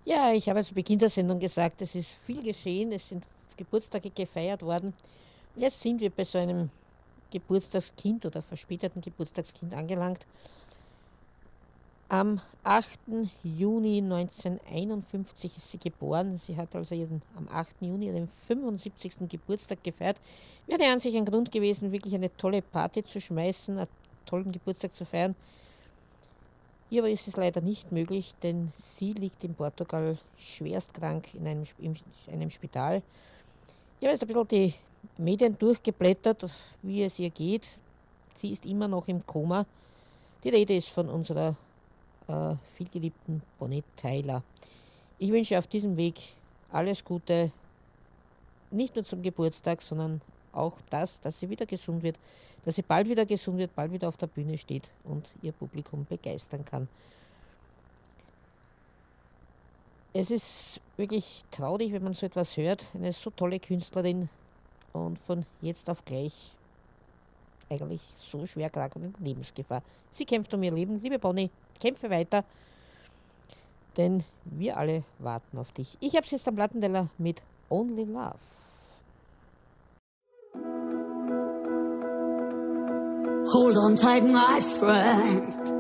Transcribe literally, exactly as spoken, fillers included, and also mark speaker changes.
Speaker 1: Ja, ich habe zu Beginn der Sendung gesagt, es ist viel geschehen, es sind Geburtstage gefeiert worden. Jetzt sind wir bei so einem Geburtstagskind oder verspäteten Geburtstagskind angelangt. Am achten Juni neunzehnhunderteinundfünfzig ist sie geboren. Sie hat also ihren, am achten Juni ihren fünfundsiebzigsten Geburtstag gefeiert. Wäre an sich ein Grund gewesen, wirklich eine tolle Party zu schmeißen, einen tollen Geburtstag zu feiern. Hier aber ist es leider nicht möglich, denn sie liegt in Portugal schwerst krank in einem, in einem Spital. Ich habe jetzt ein bisschen die Medien durchgeblättert, wie es ihr geht. Sie ist immer noch im Koma. Die Rede ist von unserer äh, vielgeliebten Bonnie Tyler. Ich wünsche auf diesem Weg alles Gute, nicht nur zum Geburtstag, sondern auch das, dass sie wieder gesund wird, dass sie bald wieder gesund wird, bald wieder auf der Bühne steht und ihr Publikum begeistern kann. Es ist wirklich traurig, wenn man so etwas hört. Eine so tolle Künstlerin und von jetzt auf gleich eigentlich so schwer krank und in Lebensgefahr. Sie kämpft um ihr Leben. Liebe Bonnie, kämpfe weiter, denn wir alle warten auf dich. Ich habe es jetzt am Plattenteller mit Only Love.
Speaker 2: Hold on tight, my friend.